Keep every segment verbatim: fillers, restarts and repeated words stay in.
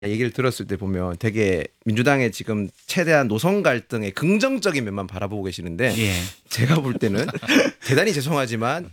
얘기를 들었을 때 보면 되게 민주당의 지금 최대한 노선 갈등의 긍정적인 면만 바라보고 계시는데 예. 제가 볼 때는 대단히 죄송하지만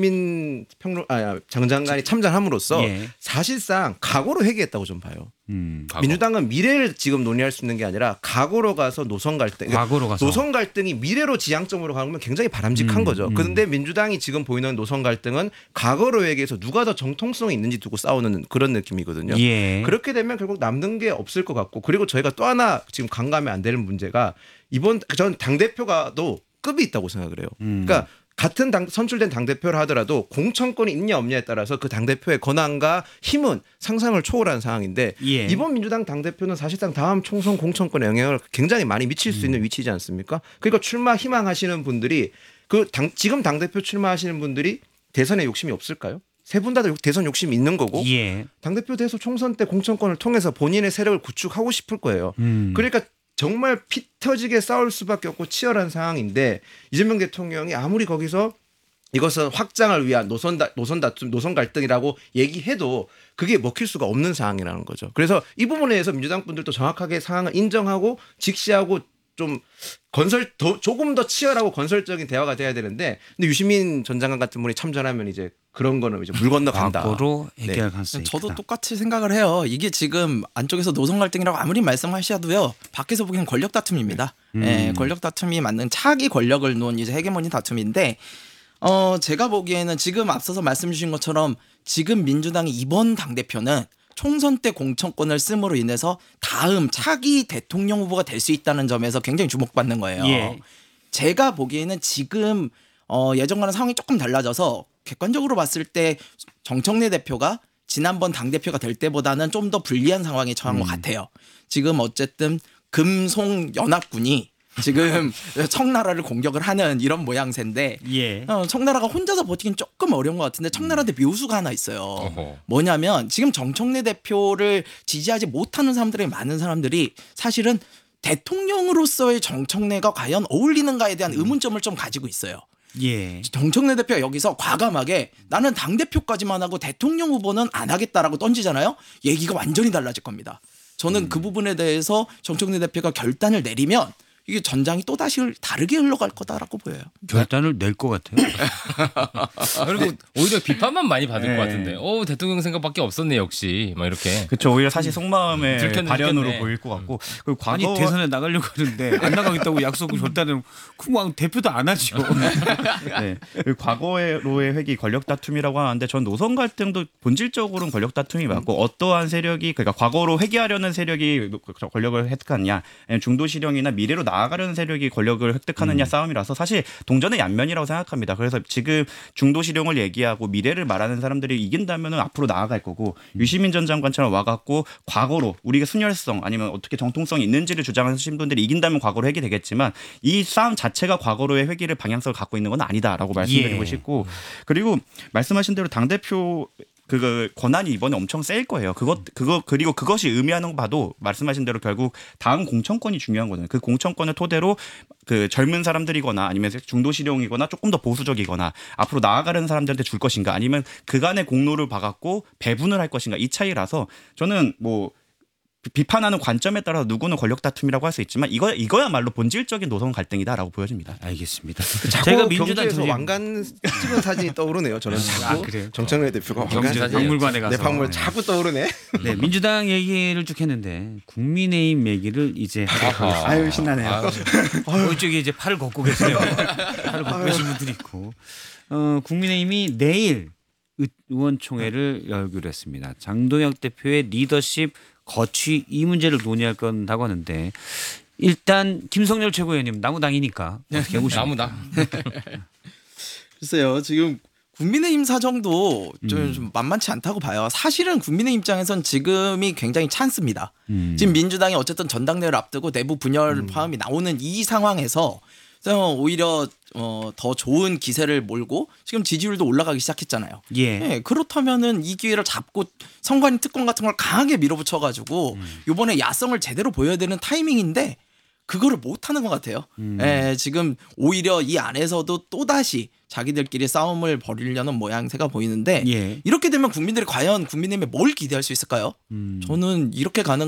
유시민 평론 아, 장 장관이 참전함으로써 예. 사실상 각오로 회귀했다고 좀 봐요. 음, 각오. 민주당은 미래를 지금 논의할 수 있는 게 아니라 각오로 가서 노선 갈등. 그러니까 과거로 가서. 노선 갈등이 미래로 지향점으로 가면 굉장히 바람직한 음, 거죠. 음. 그런데 민주당이 지금 보이는 노선 갈등은 과거로 회귀해서 누가 더 정통성이 있는지 두고 싸우는 그런 느낌이거든요. 예. 그렇게 되면 결국 남는 게 없을 것 같고 그리고 저희가 또 하나 지금 간과하면 안 되는 문제가 이번 전 당대표가도 급이 있다고 생각을 해요. 음. 그러니까 같은 당, 선출된 당대표를 하더라도 공천권이 있냐 없냐에 따라서 그 당대표의 권한과 힘은 상상을 초월한 상황인데 예. 이번 민주당 당대표는 사실상 다음 총선 공천권에 영향을 굉장히 많이 미칠 수 있는 음. 위치이지 않습니까? 그러니까 출마 희망하시는 분들이 그 당, 지금 당대표 출마하시는 분들이 대선에 욕심이 없을까요? 세 분 다 대선 욕심이 있는 거고 예. 당대표 돼서 총선 때 공천권을 통해서 본인의 세력을 구축하고 싶을 거예요. 음. 그러니까 정말 피 터지게 싸울 수밖에 없고 치열한 상황인데 이재명 대통령이 아무리 거기서 이것은 확장을 위한 노선 다, 노선 다툼, 노선 갈등이라고 얘기해도 그게 먹힐 수가 없는 상황이라는 거죠. 그래서 이 부분에 대해서 민주당 분들도 정확하게 상황을 인정하고 직시하고 좀 건설 더 조금 더 치열하고 건설적인 대화가 돼야 되는데 근데 유시민 전 장관 같은 분이 참전하면 이제 그런 거는 이제 물 건너 간다. 과거로 해결할 네. 가능성이 있다. 저도 똑같이 생각을 해요. 이게 지금 안쪽에서 노선 갈등이라고 아무리 말씀하셔도요. 밖에서 보기엔 권력 다툼입니다. 음. 예, 권력 다툼이 맞는 차기 권력을 놓은 이제 헤게모니 다툼인데 어, 제가 보기에는 지금 앞서서 말씀 주신 것처럼 지금 민주당의 이번 당대표는 총선 때 공천권을 씀으로 인해서 다음 차기 대통령 후보가 될 수 있다는 점에서 굉장히 주목받는 거예요. 예. 제가 보기에는 지금 어, 예전과는 상황이 조금 달라져서 객관적으로 봤을 때 정청래 대표가 지난번 당대표가 될 때보다는 좀 더 불리한 상황에 처한 음. 것 같아요. 지금 어쨌든 금송 연합군이 지금 청나라를 공격을 하는 이런 모양새인데 예. 어, 청나라가 혼자서 버티긴 조금 어려운 것 같은데 청나라한테 묘수가 하나 있어요. 어허. 뭐냐면 지금 정청래 대표를 지지하지 못하는 사람들이 많은 사람들이 사실은 대통령으로서의 정청래가 과연 어울리는가에 대한 의문점을 좀 가지고 있어요. 예. 정청래 대표가 여기서 과감하게 나는 당대표까지만 하고 대통령 후보는 안 하겠다라고 던지잖아요. 얘기가 완전히 달라질 겁니다. 저는 그 부분에 대해서 정청래 대표가 결단을 내리면 이게 전장이 또 다시 다르게 흘러갈 거다라고 보여요. 결단을 낼 것 같아요. 그리고 오히려 비판만 많이 받을 네. 것 같은데. 어 대통령 생각밖에 없었네 역시. 막 이렇게. 그렇죠. 오히려 사실 속마음의 들켰네, 발현으로 들켰네. 보일 것 같고 그리고 과거 아니 대선에 나가려고 하는데 안 나가겠다고 약속을 줬다는 쿵왕 대표도 안 하죠. 네. 그리고 과거로의 회귀 권력 다툼이라고 하는데 전 노선 갈등도 본질적으로는 권력 다툼이 맞고 어떠한 세력이 그러니까 과거로 회귀하려는 세력이 권력을 획득하느냐 아니면 중도 실형이나 미래로 나아가려는 세력이 권력을 획득하느냐 음. 싸움이라서 사실 동전의 양면이라고 생각합니다. 그래서 지금 중도 실형을 얘기하고 미래를 말하는 사람들이 이긴다면 앞으로 나아갈 거고 음. 유시민 전 장관처럼 와갖고 과거로 우리가 순혈성 아니면 어떻게 정통성이 있는지를 주장하시는 분들이 이긴다면 과거로 회귀되겠지만 이 싸움 자체가 과거로의 회귀를 방향성을 갖고 있는 건 아니다라고 말씀드리고 예. 싶고 그리고 말씀하신 대로 당대표 그 권한이 이번에 엄청 세일 거예요. 그것 그거 그리고 그것이 의미하는 거 봐도 말씀하신 대로 결국 다음 공천권이 중요한 거는 그 공천권을 토대로 그 젊은 사람들이거나 아니면 중도 실용이거나 조금 더 보수적이거나 앞으로 나아가려는 사람들한테 줄 것인가 아니면 그간의 공로를 봐갖고 배분을 할 것인가 이 차이라서 저는 뭐 비판하는 관점에 따라 누구는 권력 다툼이라고 할 수 있지만 이거 이거야말로 본질적인 노선 갈등이다라고 보여집니다. 알겠습니다. 자꾸 제가 민주당 경주에서 전에 왕관 찍은 사진이 떠오르네요. 저는 자꾸 아, 그래요? 정청래 대표가 왕관 경주 사진. 박물관에 가서 내 박물 자꾸 떠오르네. 네, 민주당 얘기를 쭉 했는데 국민의힘 얘기를 이제 하도록 하겠습니다. 아유 신나네요. 아유. 이쪽에 이제 팔을 걷고 계세요. 팔을 걷고 계신 분들이 있고 어, 국민의힘이 내일 의- 의원총회를 열기로 했습니다. 장동혁 대표의 리더십 거취 이 문제를 논의할 건다고 하는데 일단 김성렬 최고위원님 남우당이니까 어떻게 보십니까? 나무다. 글쎄요. 지금 국민의힘 사정도 좀, 음. 좀 만만치 않다고 봐요. 사실은 국민의힘 입장에선 지금이 굉장히 찬스입니다. 음. 지금 민주당이 어쨌든 전당대회를 앞두고 내부 분열 파음이 나오는 이 상황에서 오히려 어, 더 좋은 기세를 몰고 지금 지지율도 올라가기 시작했잖아요. 예. 네, 그렇다면은 이 기회를 잡고 선관위 특권 같은 걸 강하게 밀어붙여가지고 이번에 야성을 제대로 보여야 되는 타이밍인데 그거를 못 하는 것 같아요. 음. 예, 지금 오히려 이 안에서도 또 다시 자기들끼리 싸움을 벌이려는 모양새가 보이는데 예. 이렇게 되면 국민들이 과연 국민의힘에 뭘 기대할 수 있을까요? 음. 저는 이렇게 가는